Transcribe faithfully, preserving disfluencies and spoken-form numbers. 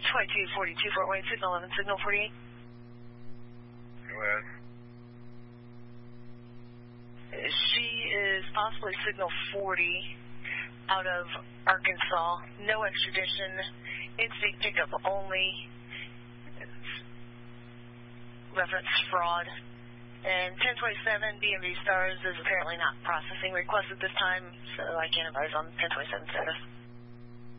twenty-two forty-two, Fort Wayne, signal eleven, signal forty-eight. Go ahead. She is possibly signal forty out of Arkansas. No extradition. In-state pickup only. It's reference fraud. And ten twenty-seven B M V Stars is apparently not processing requests at this time, so I can't advise on ten twenty-seven status.